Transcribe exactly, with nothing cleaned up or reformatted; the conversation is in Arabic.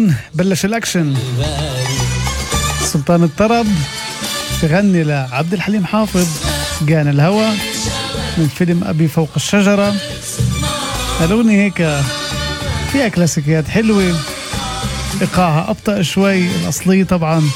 هون بلش الأكشن. سلطان الطرب بغني لعبد الحليم حافظ جانا الهوى من فيلم أبي فوق الشجرة. الأغنية هيك فيها كلاسيكيات حلوة، إيقاعها أبطأ شوي، الأصلية طبعا